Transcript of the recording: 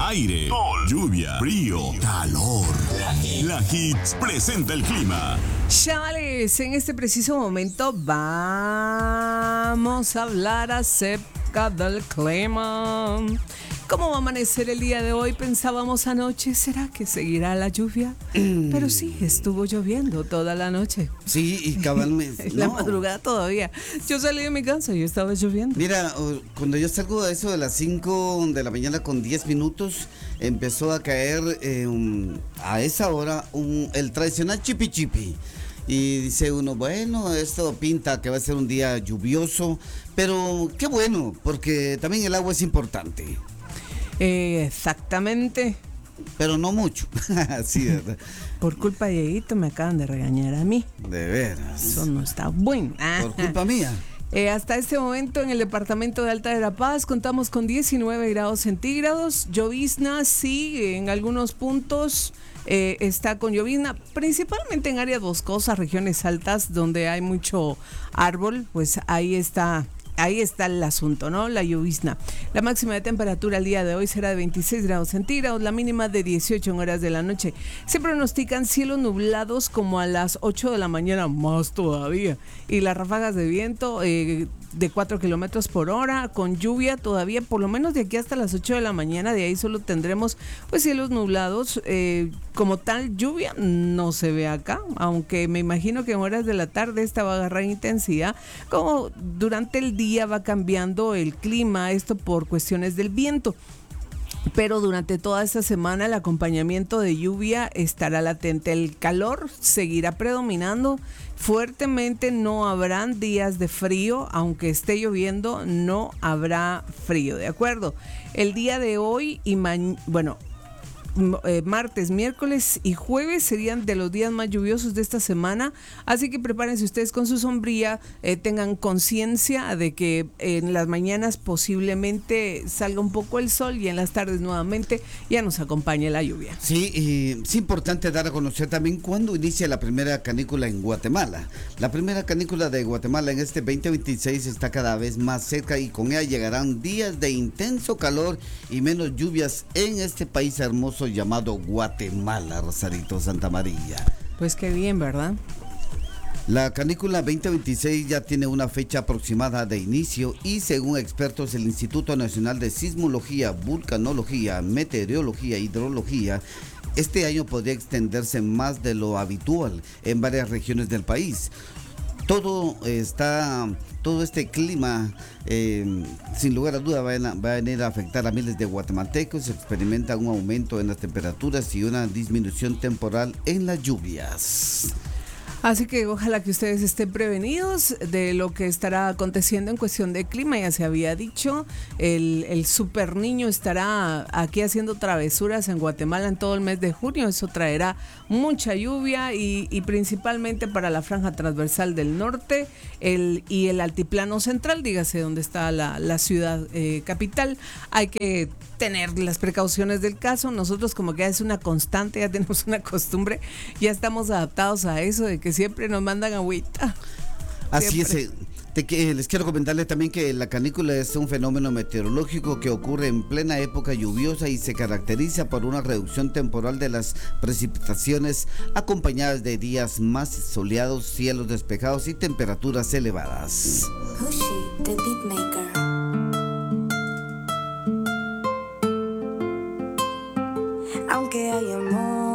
aire, sol, lluvia, frío, calor. La Hits presenta el clima. Chavales, en este preciso momento vamos a hablar acerca del clima. ¿Cómo va a amanecer el día de hoy? Pensábamos anoche, ¿será que seguirá la lluvia? Pero sí, estuvo lloviendo toda la noche. Sí, y cabalmente. La madrugada todavía. Yo salí de mi casa y estaba lloviendo. Mira, cuando yo salgo de eso de las 5 de la mañana con 10 minutos, empezó a caer a esa hora el tradicional chipi chipi. Y dice uno, bueno, esto pinta que va a ser un día lluvioso, pero qué bueno, porque también el agua es importante. Exactamente. Pero no mucho. Sí, ¿verdad? Por culpa de Dieguito me acaban de regañar a mí. De veras. Eso no está bueno. Por culpa mía. Hasta este momento en el departamento de Alta Verapaz contamos con 19 grados centígrados. Llovizna, sí, en algunos puntos está con llovizna, principalmente en áreas boscosas, regiones altas donde hay mucho árbol, pues ahí está el asunto, ¿no? La llovizna. La máxima de temperatura el día de hoy será de 26 grados centígrados, la mínima de 18 en horas de la noche. Se pronostican cielos nublados como a las 8 de la mañana, más todavía. Y las ráfagas de viento de 4 kilómetros por hora, con lluvia todavía, por lo menos de aquí hasta las 8 de la mañana. De ahí solo tendremos pues cielos nublados. Como tal, lluvia no se ve acá, aunque me imagino que en horas de la tarde esta va a agarrar intensidad, como durante el día va cambiando el clima, esto por cuestiones del viento. Pero durante toda esta semana el acompañamiento de lluvia estará latente. El calor seguirá predominando fuertemente, no habrán días de frío, aunque esté lloviendo, no habrá frío, ¿de acuerdo? El día de hoy y martes, miércoles y jueves serían de los días más lluviosos de esta semana, así que prepárense ustedes con su sombría, tengan conciencia de que en las mañanas posiblemente salga un poco el sol y en las tardes nuevamente ya nos acompañe la lluvia. Sí, y es importante dar a conocer también cuándo inicia la primera canícula en Guatemala. La primera canícula de Guatemala en este 2026 está cada vez más cerca y con ella llegarán días de intenso calor y menos lluvias en este país hermoso llamado Guatemala, Rosarito Santa María. Pues qué bien, ¿verdad? La canícula 2026 ya tiene una fecha aproximada de inicio y según expertos del Instituto Nacional de Sismología, Vulcanología, Meteorología e Hidrología, este año podría extenderse más de lo habitual en varias regiones del país. Todo este clima, sin lugar a duda, va a venir a afectar a miles de guatemaltecos. Se experimenta un aumento en las temperaturas y una disminución temporal en las lluvias. Así que ojalá que ustedes estén prevenidos de lo que estará aconteciendo en cuestión de clima. Ya se había dicho, el super niño estará aquí haciendo travesuras en Guatemala en todo el mes de junio. Eso traerá mucha lluvia y principalmente para la franja transversal del norte y el altiplano central, dígase donde está la ciudad capital. Hay que tener las precauciones del caso. Nosotros como que es una constante, ya tenemos una costumbre, ya estamos adaptados a eso de que siempre nos mandan agüita. Así siempre. es. Les quiero comentarles también que la canícula es un fenómeno meteorológico que ocurre en plena época lluviosa y se caracteriza por una reducción temporal de las precipitaciones acompañadas de días más soleados, cielos despejados y temperaturas elevadas. Hushi, the beatmaker. Aunque hay amor